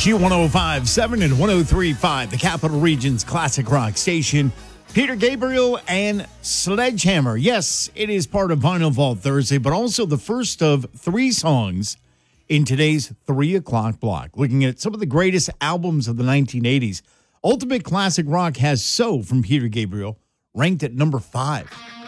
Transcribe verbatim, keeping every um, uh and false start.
Q one oh five point seven and one oh three point five, the Capital Region's classic rock station. Peter Gabriel and Sledgehammer. Yes, it is part of Vinyl Vault Thursday, but also the first of three songs in today's three o'clock block. Looking at some of the greatest albums of the nineteen eighties. Ultimate Classic Rock has So from Peter Gabriel, ranked at number five.